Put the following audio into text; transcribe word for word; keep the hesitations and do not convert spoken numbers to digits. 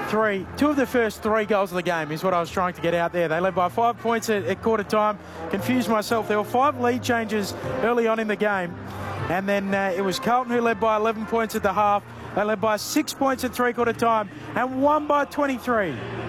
three, two of the first three goals of the game is what I was trying to get out there. They led by five points at, at quarter time. Confused myself. There were five lead changes early on in the game. And then uh, it was Carlton who led by eleven points at the half. They led by six points at three quarter time and won by twenty-three.